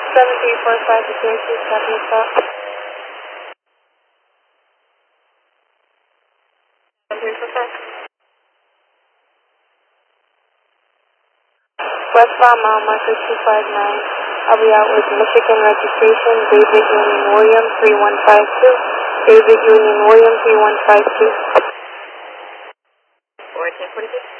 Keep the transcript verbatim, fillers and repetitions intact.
seven three four five to zero two, copy stop. seven three four five. Westbound mile marker two five nine. I'll be out with Michigan registration, David Union William three one five two. David Union William three one five two. fourteen forty-six.